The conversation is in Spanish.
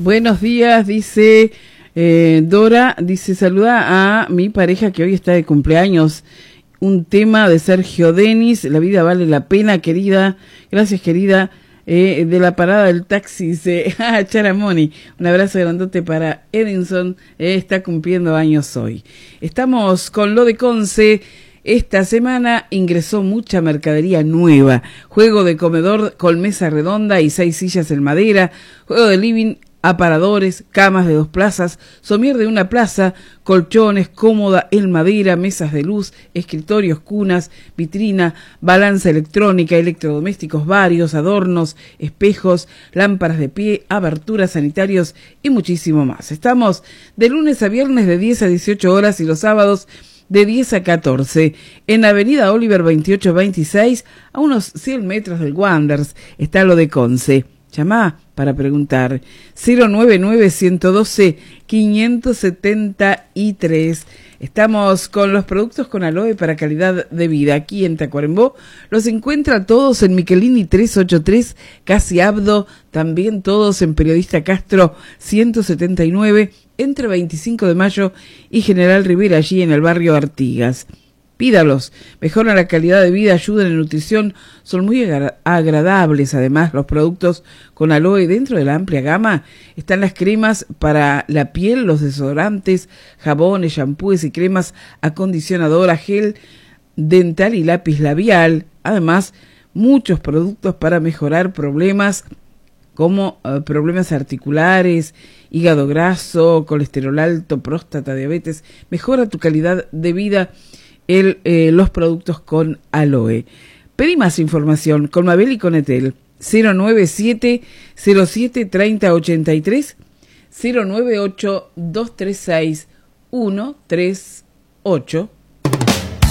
Buenos días, dice Dora, dice saluda a mi pareja que hoy está de cumpleaños. Un tema de Sergio Denis, la vida vale la pena, querida. Gracias, querida. De la parada del taxi, dice Charamoni. Un abrazo grandote para Edinson, está cumpliendo años hoy. Estamos con lo de Conce. Esta semana ingresó mucha mercadería nueva. Juego de comedor con mesa redonda y 6 sillas en madera. Juego de living, aparadores, camas de 2 plazas, somier de 1 plaza, colchones, cómoda en madera, mesas de luz, escritorios, cunas, vitrina, balanza electrónica, electrodomésticos varios, adornos, espejos, lámparas de pie, aberturas, sanitarios y muchísimo más. Estamos de lunes a viernes de 10 a 18 horas y los sábados de 10 a 14, en Avenida Oliver 2826, a unos 100 metros del Wanderers, está lo de Conce. Llamá para preguntar 099-112-573. Estamos con los productos con aloe para calidad de vida. Aquí en Tacuarembó los encuentra todos en Michelini 383, Casi Abdo, también todos en Periodista Castro 179, entre 25 de Mayo y General Rivera, allí en el barrio Artigas. Pídalos, mejoran la calidad de vida, ayudan en nutrición, son muy agradables. Además, los productos con aloe dentro de la amplia gama están las cremas para la piel, los desodorantes, jabones, shampoos y cremas acondicionadoras, gel dental y lápiz labial. Además, muchos productos para mejorar problemas como problemas articulares, hígado graso, colesterol alto, próstata, diabetes. Mejora tu calidad de vida los productos con aloe. Pedí más información con Mabel y con Etel. 097-07-3083, 098-236-138.